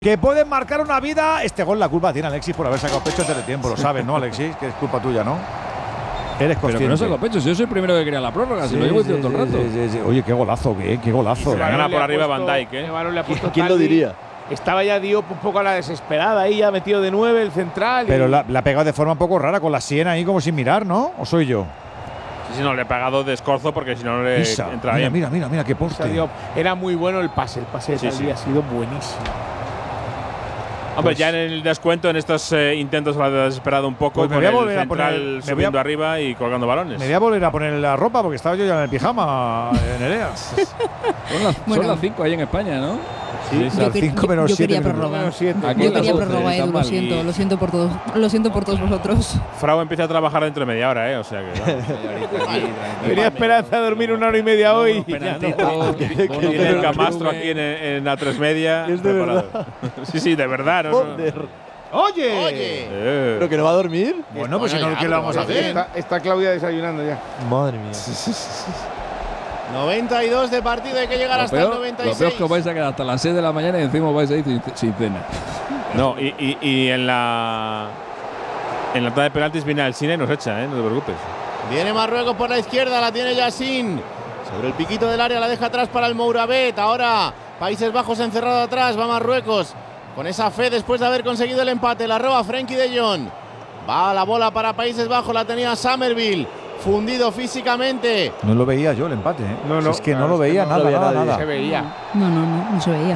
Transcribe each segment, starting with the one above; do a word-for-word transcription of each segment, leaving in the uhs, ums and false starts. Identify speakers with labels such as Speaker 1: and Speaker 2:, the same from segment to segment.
Speaker 1: Que pueden marcar una vida. Este gol la culpa tiene Alexis por haber sacado pecho antes de tiempo. Lo sabes, ¿no, Alexis? Que es culpa tuya, ¿no? Eres consciente.
Speaker 2: Pero que no saco pecho. Si yo soy el primero que quería la prórroga.
Speaker 1: Sí,
Speaker 2: si lo llevo
Speaker 1: sí,
Speaker 2: diciendo todo el
Speaker 1: sí,
Speaker 2: rato.
Speaker 1: sí, sí, sí. Oye, qué golazo, qué, qué golazo.
Speaker 3: Se la gana por arriba Van Dijk, ¿eh?
Speaker 4: ¿Quién lo diría? Estaba ya Diop un poco a la desesperada ahí, ya metido de nueve el central.
Speaker 1: Pero
Speaker 4: y...
Speaker 1: la, la ha pegado de forma un poco rara, con la sien ahí como sin mirar, ¿no? ¿O soy yo?
Speaker 3: Sí, sí, no, le he pagado de escorzo porque si no, no le
Speaker 1: Isa,
Speaker 3: entra
Speaker 1: mira,
Speaker 3: bien.
Speaker 1: mira, mira, mira, qué poste.
Speaker 4: Diop. Era muy bueno el pase, el pase de
Speaker 3: Sí,
Speaker 4: Talí
Speaker 3: sí.
Speaker 4: ha sido buenísimo.
Speaker 3: Hombre,
Speaker 1: Pues-
Speaker 3: ya en el descuento, en estos eh, intentos lo ha desesperado un poco,
Speaker 1: Pues me
Speaker 3: con
Speaker 1: voy a
Speaker 3: el
Speaker 1: volver a
Speaker 3: central
Speaker 1: poner- me voy a-
Speaker 3: subiendo arriba y colgando balones.
Speaker 1: Me voy a volver a poner la ropa porque estaba yo ya en el pijama, en Eneas.
Speaker 2: Son las
Speaker 5: Bueno.
Speaker 2: son las cinco ahí en España, ¿no?
Speaker 1: Sí,
Speaker 5: Yo,
Speaker 1: las
Speaker 5: que-
Speaker 1: cinco
Speaker 5: yo-
Speaker 1: menos
Speaker 5: yo
Speaker 1: siete
Speaker 5: quería
Speaker 1: minutos.
Speaker 5: prórroga.
Speaker 4: Menos siete.
Speaker 2: Aquí
Speaker 5: Yo
Speaker 2: las
Speaker 5: quería
Speaker 2: doce,
Speaker 5: prórroga,
Speaker 2: está
Speaker 5: Edu, lo
Speaker 2: mal.
Speaker 5: siento, lo siento por todos, lo siento por todos vosotros.
Speaker 3: Frau empieza a trabajar dentro de media hora, ¿eh? O sea que. Vale.
Speaker 4: Tenía esperanza de dormir una hora y media hoy. y ya no.
Speaker 3: Tiene el camastro aquí en, en A tres Media.
Speaker 4: Es de
Speaker 3: preparado. Sí, sí, de verdad. ¿no?
Speaker 4: Oye.
Speaker 6: Oye.
Speaker 3: Eh.
Speaker 6: ¿Pero que no va a dormir?
Speaker 1: Bueno, pues si no,
Speaker 6: ya,
Speaker 1: ¿qué le vamos a
Speaker 6: pero
Speaker 1: hacer?
Speaker 4: Está, está Claudia desayunando ya.
Speaker 6: Madre mía. noventa y dos de partido, hay que llegar
Speaker 2: Lo
Speaker 6: hasta
Speaker 2: peor,
Speaker 6: el noventa y
Speaker 2: lo
Speaker 6: seis.
Speaker 2: peor es que os vais a quedar hasta las seis de la mañana y encima os vais a ir sin, sin cena.
Speaker 3: No, y, y, y en la. En la tanda de penaltis viene al cine y nos echa, ¿eh? No te preocupes.
Speaker 6: Viene Marruecos por la izquierda, la tiene Yassin. Sobre el piquito del área, la deja atrás para el Mouravet. Ahora Países Bajos encerrado atrás, va Marruecos. Con esa fe después de haber conseguido el empate, la roba Frenkie de Jong. Va la bola para Países Bajos, la tenía Somerville. Fundido físicamente.
Speaker 1: No lo veía yo el empate, ¿eh?
Speaker 4: No,
Speaker 1: Si
Speaker 4: no,
Speaker 1: es que no
Speaker 4: claro,
Speaker 1: lo
Speaker 4: es que
Speaker 1: veía
Speaker 4: no
Speaker 1: nada,
Speaker 6: lo veía
Speaker 1: nada,
Speaker 6: nadie.
Speaker 1: nada.
Speaker 4: Se veía.
Speaker 5: No, no, no, no se veía.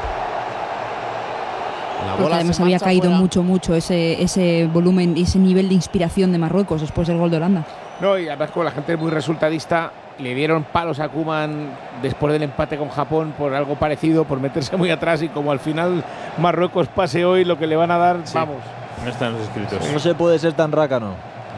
Speaker 6: La
Speaker 5: Porque
Speaker 6: bola
Speaker 5: además
Speaker 6: se
Speaker 5: había
Speaker 6: marcha
Speaker 5: caído
Speaker 6: fuera.
Speaker 5: mucho, mucho ese, ese volumen y ese nivel de inspiración de Marruecos después del gol de Holanda.
Speaker 4: No, y además como la gente es muy resultadista, le dieron palos a Koeman después del empate con Japón por algo parecido, por meterse muy atrás, y como al final Marruecos pase hoy, lo que le van a dar,
Speaker 3: Sí.
Speaker 4: vamos.
Speaker 3: No están los escritos.
Speaker 6: No se puede ser tan rácano.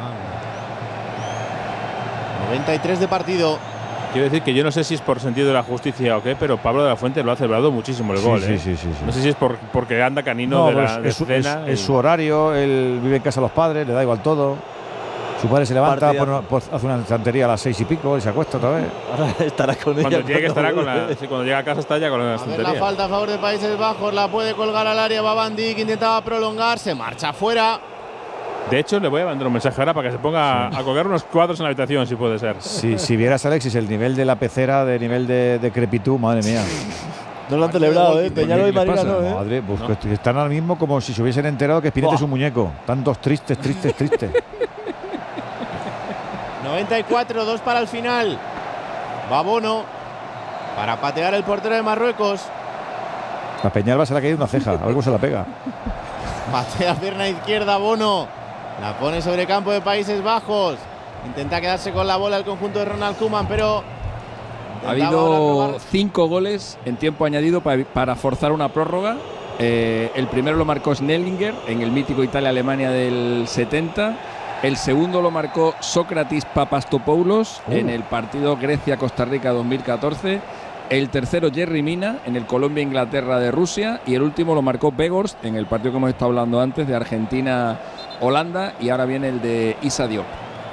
Speaker 6: noventa y tres de partido.
Speaker 3: Quiero decir que yo no sé si es por sentido de la justicia o qué, pero Pablo de la Fuente lo ha celebrado muchísimo el
Speaker 1: Sí,
Speaker 3: gol.
Speaker 1: sí,
Speaker 3: ¿eh?
Speaker 1: sí, sí, sí.
Speaker 3: No sé si es por, porque anda canino
Speaker 1: No,
Speaker 3: de
Speaker 1: pues
Speaker 3: la de
Speaker 1: es, su-
Speaker 3: cena.
Speaker 1: es- es
Speaker 3: y-
Speaker 1: su horario, él vive en casa de los padres, le da igual todo. Su padre se levanta,
Speaker 6: Partidazo.
Speaker 1: pone- pues, hace una estantería a las seis y pico y se acuesta otra vez.
Speaker 6: Ahora estará con ella.
Speaker 3: Cuando llegue estará con la,
Speaker 6: vuelve.
Speaker 3: sí, cuando llega a casa está ya con la
Speaker 6: A ver la
Speaker 3: estantería.
Speaker 6: falta a favor de Países Bajos, la puede colgar al área, va Van Dijk, intentaba prolongar, se marcha fuera.
Speaker 3: De hecho, le voy a mandar un mensaje ahora para que se ponga a colgar unos cuadros en la habitación, si puede ser.
Speaker 1: Si, si vieras, Alexis, el nivel de la pecera, de nivel de, de crepitud, madre mía.
Speaker 6: No lo han celebrado, ¿eh? Peñalo y
Speaker 2: ¿Qué les
Speaker 6: Marina
Speaker 2: pasa?
Speaker 6: no, ¿eh?
Speaker 1: Madre, pues que están ahora mismo como si se hubiesen enterado que Spinetta
Speaker 6: Buah.
Speaker 1: es un muñeco. Tantos tristes, tristes, tristes.
Speaker 6: noventa y cuatro, dos para el final. Va Bono para patear el portero de Marruecos.
Speaker 1: A Peñalba se le ha caído una ceja, a ver cómo se la pega.
Speaker 6: Patea pierna izquierda Bono. La pone sobre campo de Países Bajos. Intenta quedarse con la bola el conjunto de Ronald Koeman, pero
Speaker 2: Ha
Speaker 6: intentaba ahora
Speaker 2: habido
Speaker 6: probar-
Speaker 2: cinco goles en tiempo añadido para, para forzar una prórroga. Eh, el primero lo marcó Snellinger en el mítico Italia-Alemania del setenta. El segundo lo marcó Sócrates Papastopoulos
Speaker 1: Uh.
Speaker 2: en el partido Grecia-Costa Rica dos mil catorce. El tercero Jerry Mina en el Colombia-Inglaterra de Rusia. Y el último lo marcó Weghorst en el partido que hemos estado hablando antes de Argentina-Holanda. Y ahora viene el de Issa Diop.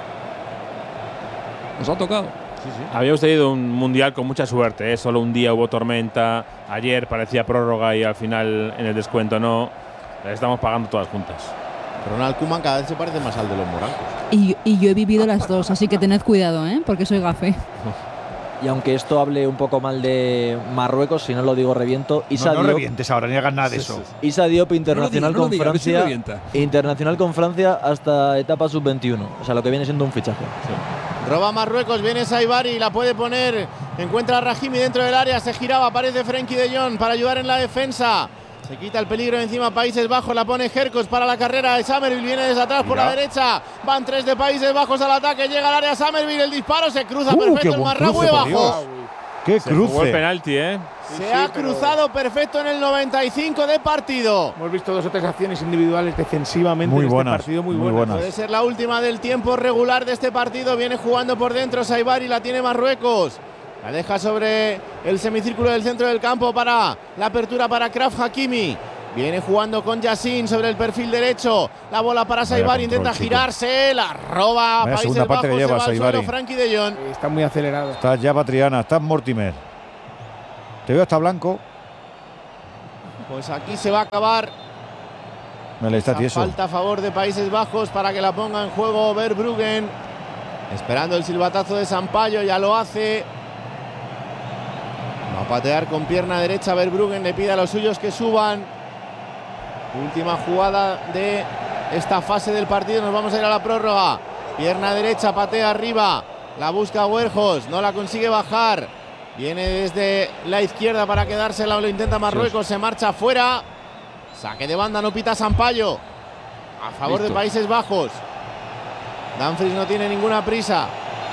Speaker 2: ¿Os ha tocado?
Speaker 3: Habíamos tenido un mundial con mucha suerte, ¿eh? Solo un día hubo tormenta, ayer parecía prórroga y al final en el descuento no. Las estamos pagando todas juntas.
Speaker 6: Ronald Koeman cada vez se parece más al de los morancos.
Speaker 5: Y, y yo he vivido las dos, así que tened cuidado, ¿eh? Porque soy gafe.
Speaker 7: Y aunque esto hable un poco mal de Marruecos, si no lo digo reviento, Issa
Speaker 1: No, no
Speaker 7: Diop,
Speaker 1: revientes ahora, ni hagas nada de eso.
Speaker 7: Issa Diop internacional
Speaker 2: No lo
Speaker 7: con
Speaker 2: diga, no lo diga, que sí
Speaker 7: Francia,
Speaker 2: revienta.
Speaker 7: internacional con Francia hasta etapa sub veintiuno, o sea, lo que viene siendo un fichaje.
Speaker 6: Roba Marruecos, viene Saibari, la puede poner, encuentra a Rahimi dentro del área, se giraba, aparece Frenkie de Jong para ayudar en la defensa. Se quita el peligro encima Países Bajos, la pone Hercos para la carrera de Somerville, viene desde atrás por
Speaker 1: Mira.
Speaker 6: la derecha, van tres de Países Bajos al ataque, llega al área Somerville, el disparo se cruza
Speaker 1: Uh, qué
Speaker 6: perfecto el
Speaker 1: buen
Speaker 6: Marragüe
Speaker 1: cruce, por
Speaker 6: bajo.
Speaker 1: Dios. ¡Qué
Speaker 3: Se jugó el
Speaker 1: cruce!
Speaker 3: penalti, ¿eh?
Speaker 6: Se
Speaker 4: Sí,
Speaker 6: ha
Speaker 4: pero-
Speaker 6: cruzado perfecto en el noventa y cinco de partido.
Speaker 4: Hemos visto dos o tres acciones individuales defensivamente
Speaker 1: Muy
Speaker 4: en
Speaker 1: buenas,
Speaker 4: este partido muy,
Speaker 1: muy
Speaker 4: buenas.
Speaker 1: buenas.
Speaker 6: Puede ser la última del tiempo regular de este partido. Viene jugando por dentro Saibari, la tiene Marruecos. La deja sobre el semicírculo del centro del campo para la apertura para Kraf Hakimi. Viene jugando con Yassin sobre el perfil derecho. La bola para Saibari,
Speaker 1: control,
Speaker 6: intenta
Speaker 1: chico.
Speaker 6: girarse, la roba.
Speaker 1: Vaya
Speaker 6: Países
Speaker 1: segunda parte
Speaker 6: Bajos,
Speaker 1: que
Speaker 6: se
Speaker 1: lleva
Speaker 6: va al
Speaker 1: Saibari.
Speaker 6: suelo Frenkie de Jong.
Speaker 4: Está muy acelerado.
Speaker 1: Estás ya Patriana, estás Mortimer. Te veo hasta blanco.
Speaker 6: Pues aquí se va a acabar.
Speaker 1: Me está
Speaker 6: esa
Speaker 1: tieso.
Speaker 6: falta a favor de Países Bajos para que la ponga en juego Verbruggen. Esperando el silbatazo de Sampaio, ya lo hace. Va a patear con pierna derecha Verbruggen, le pide a los suyos que suban. Última jugada de esta fase del partido, nos vamos a ir a la prórroga. Pierna derecha, patea arriba, la busca Huerjos, no la consigue bajar. Viene desde la izquierda para quedársela, lo intenta Marruecos, se marcha fuera. Saque de banda, no pita Sampaio. A favor Listo. de Países Bajos. Dumfries no tiene ninguna prisa.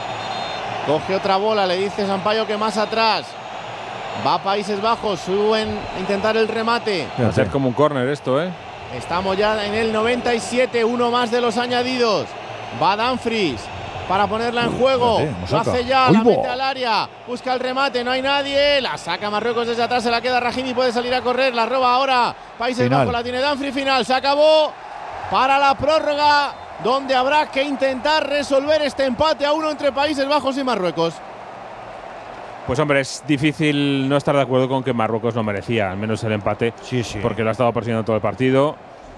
Speaker 6: Coge otra bola, le dice Sampaio que más atrás. Va a Países Bajos, suben a intentar el remate.
Speaker 3: Va a ser como un córner esto, ¿eh?
Speaker 6: Estamos ya en el noventa y siete, uno más de los añadidos. Va Dumfries para ponerla en juego. Lo hace ya, la mete al área. Busca el remate, no hay nadie. La saca Marruecos desde atrás, se la queda Rahimi, puede salir a correr. La roba ahora Países final. Bajos, la tiene Dumfries, final. Se acabó para la prórroga, donde habrá que intentar resolver este empate a uno entre Países Bajos y Marruecos.
Speaker 3: Pues hombre, es difícil no estar de acuerdo con que Marruecos lo merecía, al menos el empate,
Speaker 1: sí, sí.
Speaker 3: porque lo ha estado persiguiendo todo el partido,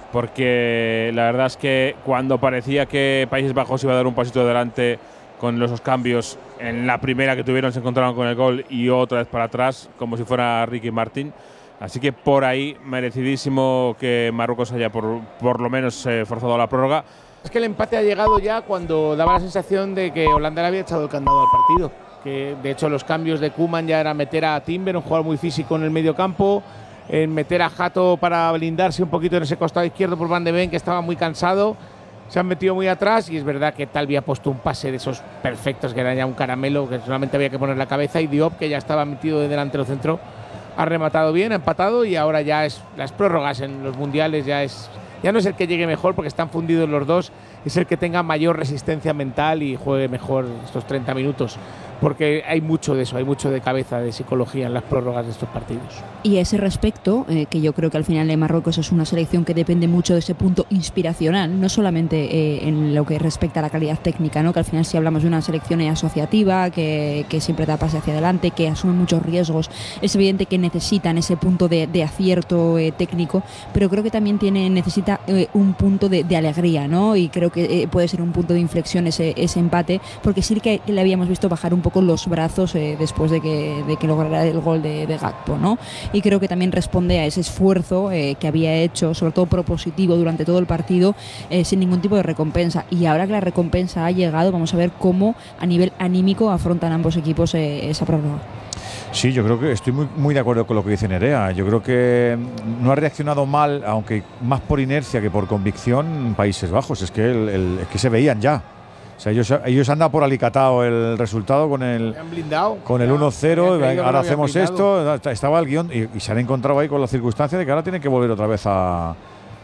Speaker 3: porque la verdad es que cuando parecía que Países Bajos iba a dar un pasito adelante con los cambios, en la primera que tuvieron se encontraron con el gol y otra vez para atrás, como si fuera Ricky Martin. Así que por ahí merecidísimo que Marruecos haya por, por lo menos eh, forzado la prórroga.
Speaker 4: Es que el empate ha llegado ya cuando daba la sensación de que Holanda le había echado el candado al partido. Que de hecho los cambios de Koeman ya era meter a Timber, un jugador muy físico en el medio campo, en meter a Hato para blindarse un poquito en ese costado izquierdo por Van de Ven, que estaba muy cansado. Se han metido muy atrás y es verdad que Talvi ha puesto un pase de esos perfectos, que era ya un caramelo, que solamente había que poner la cabeza, y Diop, que ya estaba metido de delantero centro, ha rematado bien, ha empatado, y ahora ya es las prórrogas en los mundiales, ya es ya no es el que llegue mejor porque están fundidos los dos, es el que tenga mayor resistencia mental y juegue mejor estos treinta minutos. Porque hay mucho de eso, hay mucho de cabeza, de psicología en las prórrogas de estos partidos.
Speaker 5: Y a ese respecto, eh, que yo creo que al final de Marruecos es una selección que depende mucho de ese punto inspiracional, no solamente eh, en lo que respecta a la calidad técnica, ¿no? Que al final si hablamos de una selección asociativa, que, que siempre da pase hacia adelante, que asume muchos riesgos, es evidente que necesitan ese punto de, de acierto eh, técnico, pero creo que también tiene, necesita eh, un punto de, de alegría, ¿no? Y creo que eh, puede ser un punto de inflexión ese, ese empate, porque sí que le habíamos visto bajar un poco los brazos eh, después de que, de que lograra el gol de, de Gakpo, ¿no? Y creo que también responde a ese esfuerzo eh, que había hecho, sobre todo propositivo durante todo el partido, eh, sin ningún tipo de recompensa. Y ahora que la recompensa ha llegado, vamos a ver cómo a nivel anímico afrontan ambos equipos eh, esa prórroga.
Speaker 1: Sí, yo creo que estoy muy, muy de acuerdo con lo que dice Nerea. Yo creo que no ha reaccionado mal, aunque más por inercia que por convicción, Países Bajos. Es que, el, el, es que se veían ya. O sea, ellos, ellos han dado por alicatado el resultado con el, con el uno cero, ahora hacemos esto, estaba el guión y, y se han encontrado ahí con la circunstancia de que ahora tienen que volver otra vez a,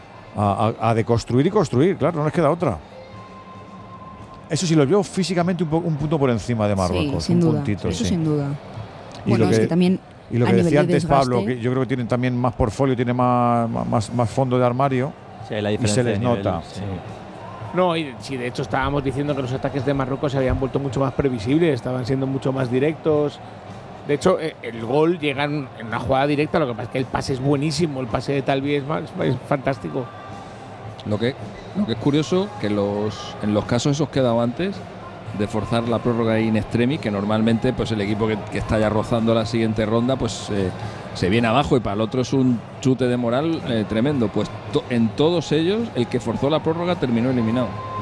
Speaker 1: a, a deconstruir y construir, claro, no les queda otra. Eso sí, los veo físicamente un, po, un punto por encima de Marruecos,
Speaker 5: sí, sin
Speaker 1: un
Speaker 5: duda,
Speaker 1: puntito.
Speaker 5: Eso
Speaker 1: sí.
Speaker 5: sin duda.
Speaker 1: Y
Speaker 5: bueno,
Speaker 1: lo que,
Speaker 5: es que también
Speaker 1: y lo que decía antes
Speaker 5: de
Speaker 1: Pablo, que yo creo que tienen también más portfolio, tienen más, más, más fondo de armario,
Speaker 7: sí, la
Speaker 1: y se les
Speaker 7: nivel,
Speaker 1: nota.
Speaker 7: Sí.
Speaker 4: No, y sí, de hecho estábamos diciendo que los ataques de Marruecos se habían vuelto mucho más previsibles, estaban siendo mucho más directos. De hecho, el gol llega en una jugada directa, lo que pasa es que el pase es buenísimo, el pase de Talvi es, es fantástico.
Speaker 2: Lo que, lo que es curioso, que los, en los casos esos que he dado antes, de forzar la prórroga in extremis, que normalmente pues el equipo que, que está ya rozando la siguiente ronda, pues eh, se viene abajo y para el otro es un chute de moral eh, tremendo. Pues to, en todos ellos, el que forzó la prórroga terminó eliminado.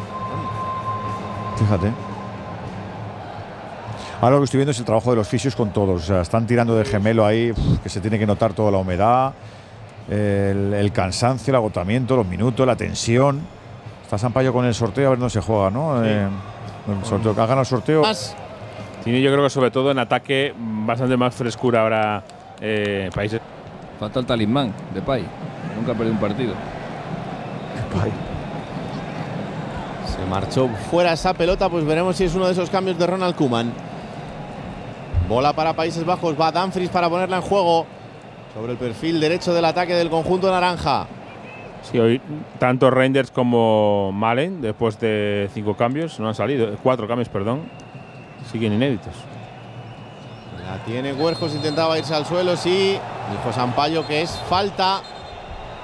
Speaker 1: Fíjate. Ahora lo que estoy viendo es el trabajo de los fisios con todos. O sea, están tirando de gemelo ahí, que se tiene que notar toda la humedad, el, el cansancio, el agotamiento, los minutos, la tensión. Está Sampaio con el sorteo a ver dónde se juega, ¿no? Sí. Eh, el sorteo, que hagan el sorteo.
Speaker 3: Tiene, yo creo que sobre todo en ataque, bastante más frescura ahora eh, Países.
Speaker 2: Falta el talismán de Pay. Nunca ha perdido un partido.
Speaker 1: Pay.
Speaker 6: Se marchó fuera esa pelota, pues veremos si es uno de esos cambios de Ronald Koeman. Bola para Países Bajos, va Dumfries para ponerla en juego sobre el perfil derecho del ataque del conjunto naranja.
Speaker 3: Sí, hoy tanto Reinders como Malen, después de cinco cambios, no han salido, cuatro cambios, perdón, siguen inéditos.
Speaker 6: La La tiene Huerjos, intentaba irse al suelo, sí. Dijo Sampaio que es falta.